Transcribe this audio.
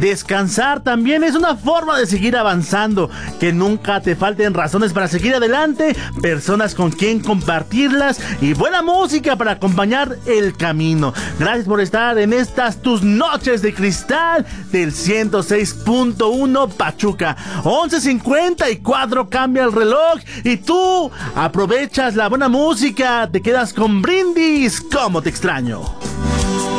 Descansar también es una forma de seguir avanzando. Que nunca te falten razones para seguir adelante, personas con quien compartirlas y buena música para acompañar el camino. Gracias por estar en estas tus noches de cristal del 106.1 Pachuca. 11:54 cambia el reloj y tú aprovechas la buena música, te quedas con Brindis. ¿Cómo te extraño?